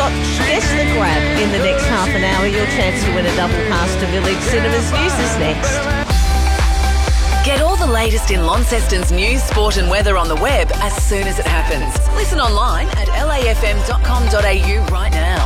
got Guess the Grab in the next half an hour. Your chance to win a double pass to Village Cinemas. News is next. Get all the latest in Launceston's news, sport and weather on the web as soon as it happens. Listen online at lafm.com.au right now.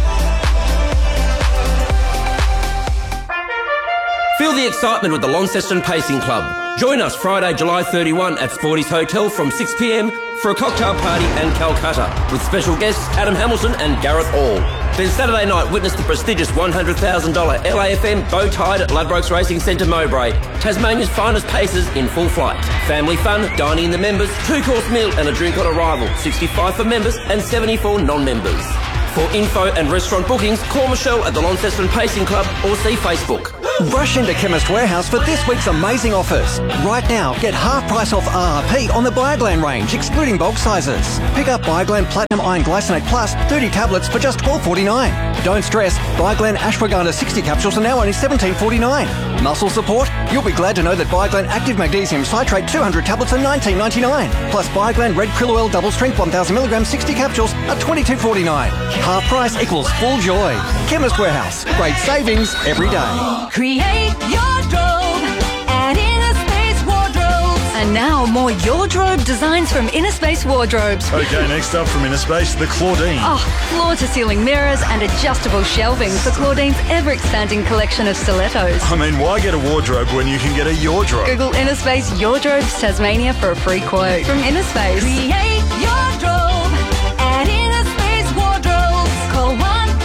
Feel the excitement with the Launceston Pacing Club. Join us Friday, July 31 at Sporty's Hotel from 6 p.m. for a cocktail party and Calcutta with special guests Adam Hamilton and Gareth Hall. Then Saturday night, witness the prestigious $100,000 LAFM Bow Tide at Ladbrokes Racing Centre Mowbray. Tasmania's finest pacers in full flight. Family fun, dining in the members, 2-course meal and a drink on arrival. 65 for members and 74 non-members. For info and restaurant bookings, call Michelle at the Launceston Pacing Club or see Facebook. Rush into Chemist Warehouse for this week's amazing offers. Right now, get half price off RRP on the Bioglan range, excluding bulk sizes. Pick up Bioglan Platinum Iron Glycinate Plus 30 tablets for just $12.49. Don't stress, Bioglan Ashwagandha 60 capsules are now only $17.49. Muscle support? You'll be glad to know that Bioglan Active Magnesium Citrate 200 tablets are $19.99. Plus Bioglan Red Krill Oil Double Strength 1000mg 60 capsules are $22.49. Half price equals full joy. Chemist Warehouse. Great savings every day. Create your drobe at Innerspace Wardrobes. And now more Your Drobe designs from Innerspace Wardrobes. Okay, next up from Innerspace, the Claudine. Oh, floor-to-ceiling mirrors and adjustable shelving for Claudine's ever-expanding collection of stilettos. I mean, why get a wardrobe when you can get a Your Drobe? Google Innerspace Your Drobes Tasmania for a free quote. From Innerspace. Create your drobe at Innerspace Wardrobes. Call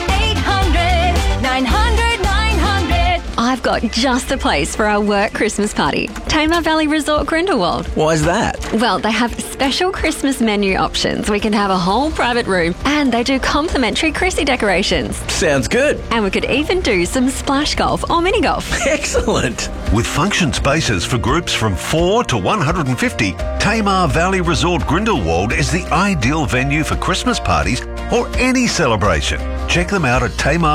1-800-900-900. I've got just the place for our work Christmas party. Tamar Valley Resort Grindelwald. Why's that? Well, they have special Christmas menu options. We can have a whole private room and they do complimentary Chrissy decorations. Sounds good. And we could even do some splash golf or mini golf. Excellent. With function spaces for groups from 4 to 150, Tamar Valley Resort Grindelwald is the ideal venue for Christmas parties or any celebration. Check them out at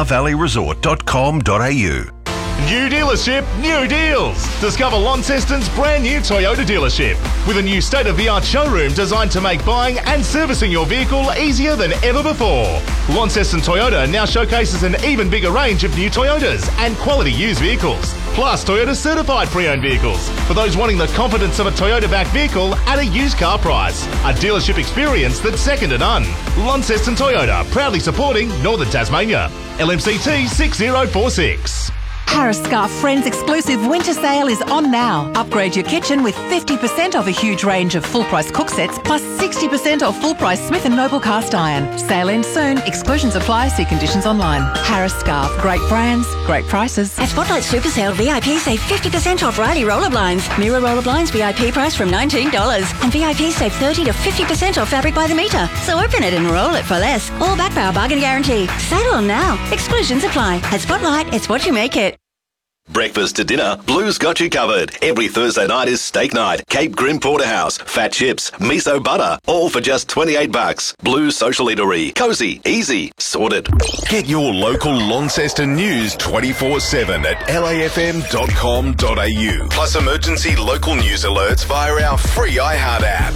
tamarvalleyresort.com.au. New dealership, new deals. Discover Launceston's brand new Toyota dealership with a new state-of-the-art showroom designed to make buying and servicing your vehicle easier than ever before. Launceston Toyota now showcases an even bigger range of new Toyotas and quality used vehicles, plus Toyota certified pre-owned vehicles for those wanting the confidence of a Toyota-backed vehicle at a used car price. A dealership experience that's second to none. Launceston Toyota, proudly supporting Northern Tasmania. LMCT 6046. Harris Scarf Friends exclusive winter sale is on now. Upgrade your kitchen with 50% off a huge range of full-price cook sets plus 60% off full-price Smith & Noble cast iron. Sale ends soon. Exclusions apply. See conditions online. Harris Scarf. Great brands, great prices. At Spotlight Super Sale, VIP save 50% off Riley roller blinds. Mirror roller blinds VIP price from $19. And VIP save 30 to 50% off fabric by the metre. So open it and roll it for less. All backed by our bargain guarantee. Sale on now. Exclusions apply. At Spotlight, it's what you make it. Breakfast to dinner, Blue's got you covered. Every Thursday night is steak night. Cape Grim Porterhouse, fat chips, miso butter, all for just $28. Blue's Social Eatery. Cozy, easy, sorted. Get your local Launceston news 24/7 at lafm.com.au. Plus emergency local news alerts via our free iHeart app.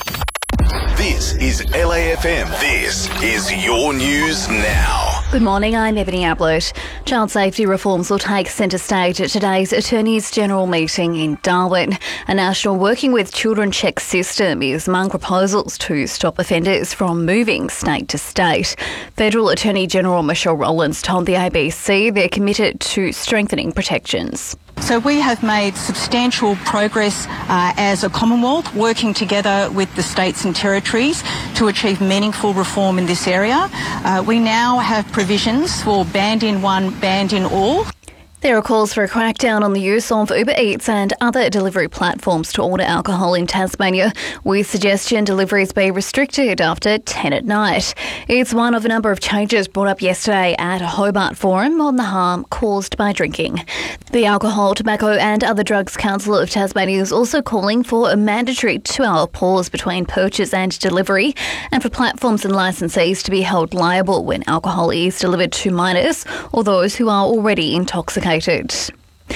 This is LAFM. This is your news now. Good morning, I'm Ebony Ablett. Child safety reforms will take centre stage at today's Attorneys General meeting in Darwin. A national Working with Children check system is among proposals to stop offenders from moving state to state. Federal Attorney General Michelle Rowlands told the ABC they're committed to strengthening protections. So we have made substantial progress as a Commonwealth, working together with the states and territories to achieve meaningful reform in this area. We now have provisions for banned in one, banned in all. There are calls for a crackdown on the use of Uber Eats and other delivery platforms to order alcohol in Tasmania, with suggestion deliveries be restricted after 10 at night. It's one of a number of changes brought up yesterday at a Hobart Forum on the harm caused by drinking. The Alcohol, Tobacco and Other Drugs Council of Tasmania is also calling for a mandatory 2-hour pause between purchase and delivery, and for platforms and licensees to be held liable when alcohol is delivered to minors or those who are already intoxicated.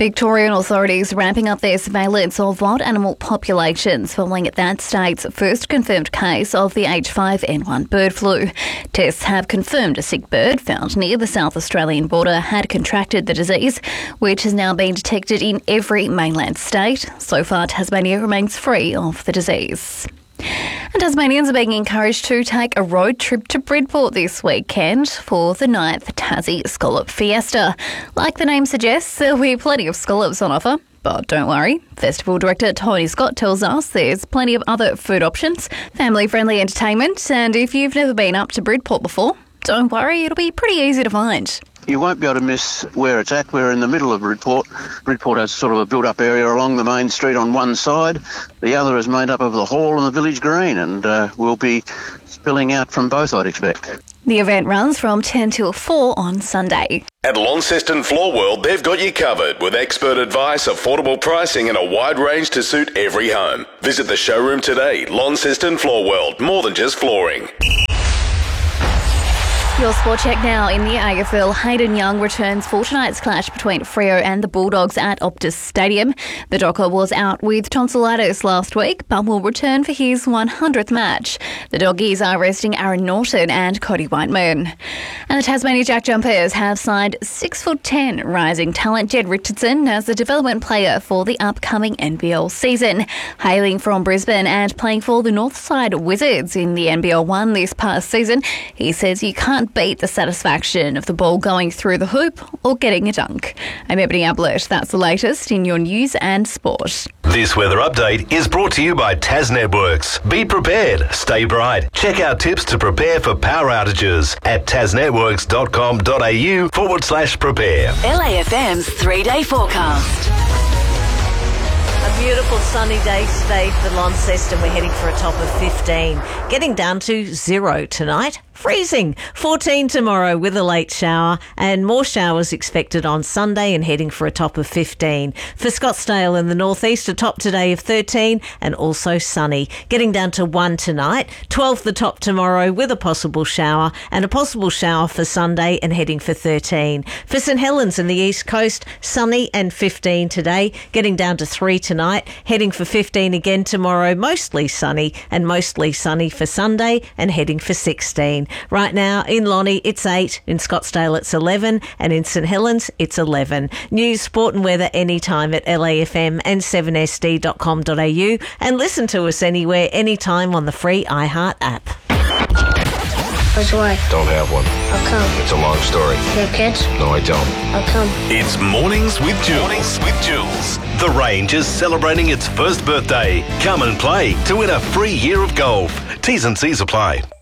Victorian authorities ramping up their surveillance of wild animal populations following that state's first confirmed case of the H5N1 bird flu. Tests have confirmed a sick bird found near the South Australian border had contracted the disease, which has now been detected in every mainland state. So far, Tasmania remains free of the disease. And Tasmanians are being encouraged to take a road trip to Bridport this weekend for the 9th Tassie Scallop Fiesta. Like the name suggests, there'll be plenty of scallops on offer. But don't worry, Festival Director Tony Scott tells us there's plenty of other food options, family-friendly entertainment, and if you've never been up to Bridport before, don't worry, it'll be pretty easy to find. You won't be able to miss where it's at. We're in the middle of Bridport. Bridport has sort of a built-up area along the main street on one side. The other is made up of the hall and the village green, and we'll be spilling out from both, I'd expect. The event runs from 10 till 4 on Sunday. At Launceston Floor World, they've got you covered with expert advice, affordable pricing and a wide range to suit every home. Visit the showroom today. Launceston Floor World, more than just flooring. Your sport check now in the AFL. Hayden Young returns for tonight's clash between Freo and the Bulldogs at Optus Stadium. The Docker was out with tonsillitis last week, but will return for his 100th match. The Doggies are resting Aaron Norton and Cody Whiteman. And the Tasmania Jack Jumpers have signed 6'10" rising talent Jed Richardson as the development player for the upcoming NBL season. Hailing from Brisbane and playing for the Northside Wizards in the NBL 1 this past season, he says you can't beat the satisfaction of the ball going through the hoop or getting a dunk. I'm Ebony Ablett. That's the latest in your news and sport. This weather update is brought to you by Tas Networks. Be prepared, stay bright. Check out tips to prepare for power outages at tasnetworks.com.au/prepare. LAFM's 3-day forecast. A beautiful sunny day today for Launceston. We're heading for a top of 15. Getting down to 0 tonight. Freezing. 14 tomorrow with a late shower and more showers expected on Sunday and heading for a top of 15. For Scottsdale in the northeast, a top today of 13 and also sunny. Getting down to 1 tonight. 12 the top tomorrow with a possible shower and a possible shower for Sunday and heading for 13. For St Helens in the east coast, sunny and 15 today. Getting down to 3 tonight. Heading for 15 again tomorrow. Mostly sunny and mostly sunny for Sunday and heading for 16. Right now in Lonnie it's 8, in Scottsdale it's 11 and in St Helens it's 11. News, sport and weather anytime at LAFM and 7sd.com.au and listen to us anywhere, anytime on the free iHeart app. Where's your wife? Don't have one. How come? It's a long story. You have kids? No, I don't. How come? It's Mornings with Jules. Mornings with Jules. The Range is celebrating its first birthday. Come and play to win a free year of golf. T's and C's apply.